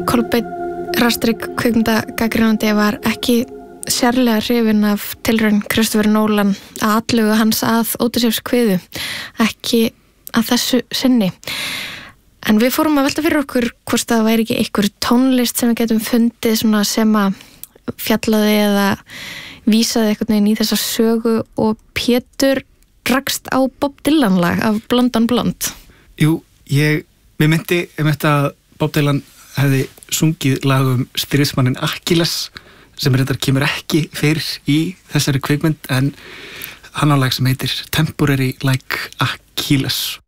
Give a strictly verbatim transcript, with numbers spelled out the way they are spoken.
Kolbeinn Rastrik kvikmyndagagnrýnandi var ekki sérlega hrifinn af tilraun Christopher Nolan að atlögu hans að Ódysseifs kviðu, ekki að þessu sinni. En við fórum að velta fyrir okkur hvort það væri ekki einhver tónlist sem við getum fundið svona sem að fjallaði eða vísaði einhvern veginn í þessa sögu, og Pétur rakst á Bob Dylan lag af Blonde on Blonde. Jú, ég, mér myndi um þetta að Bob Dylan hefði sungið lag um stríðsmanninn Achilles, sem reyndar kemur ekki fyrir í þessari kvikmynd, en hann á lag sem heitir Temporary Like Achilles.